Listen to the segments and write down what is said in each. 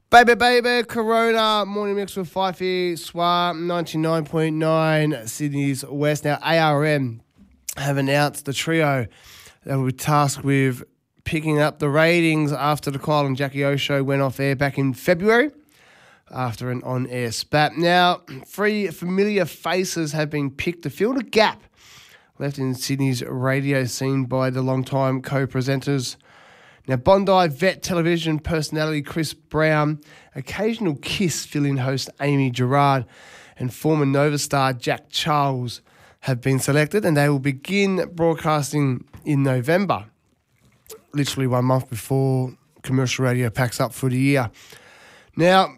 Baby, baby, Corona, morning mix with Fifey, SWA 99.9, Sydney's West. Now, ARM have announced the trio that will be tasked with picking up the ratings after the Kyle and Jackie O show went off air back in February after an on-air spat. Now, 3 familiar faces have been picked to fill the gap left in Sydney's radio scene by the long-time co-presenters. Now, Bondi vet television personality Chris Brown, occasional KISS fill-in host Amy Gerard, and former Nova star Jack Charles have been selected, and they will begin broadcasting in November, literally 1 month before commercial radio packs up for the year. Now,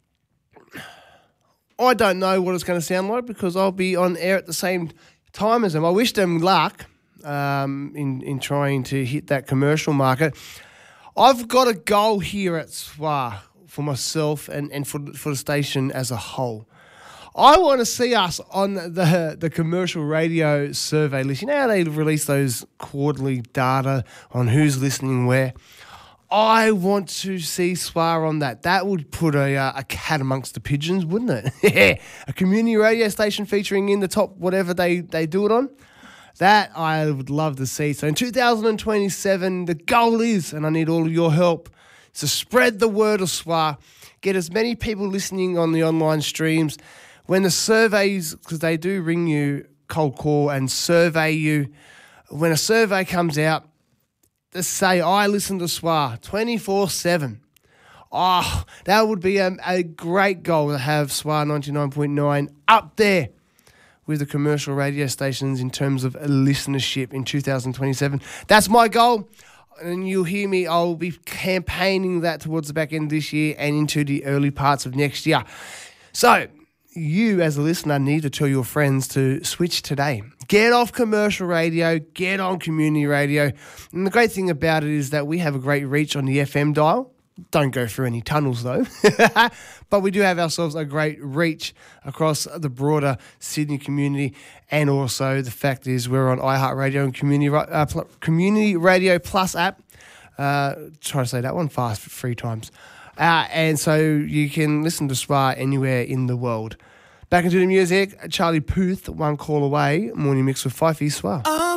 I don't know what it's going to sound like because I'll be on air at the same time as them. I wish them luck in trying to hit that commercial market. I've got a goal here at SWA for myself and for the station as a whole. I want to see us on the commercial radio survey list. You know how they release those quarterly data on who's listening where? I want to see SWA on that. That would put a cat amongst the pigeons, wouldn't it? A community radio station featuring in the top whatever they do it on. That I would love to see. So in 2027, the goal is, and I need all of your help, is to spread the word of SWA, get as many people listening on the online streams. When the surveys, because they do ring you cold call and survey you, when a survey comes out, just say, I listen to SWA 24/7. Oh, that would be a great goal to have SWA 99.9 up there with the commercial radio stations in terms of listenership in 2027. That's my goal. And you'll hear me, I'll be campaigning that towards the back end of this year and into the early parts of next year. So you as a listener need to tell your friends to switch today. Get off commercial radio, get on community radio. And the great thing about it is that we have a great reach on the FM dial. Don't go through any tunnels though. But we do have ourselves a great reach across the broader Sydney community. And also the fact is we're on iHeartRadio and Community Radio Plus app. Try to say that one fast 3 times. And so you can listen to SWA anywhere in the world. Back into the music, Charlie Puth, One Call Away, morning mix with Fifey SWA.